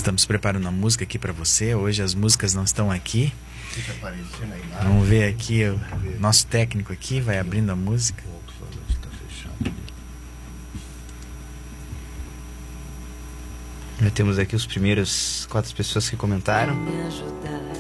Estamos preparando a música aqui para você. Hoje as músicas não estão aqui. Vamos ver aqui, o nosso técnico aqui vai abrindo a música. Já temos aqui os primeiros 4 pessoas que comentaram.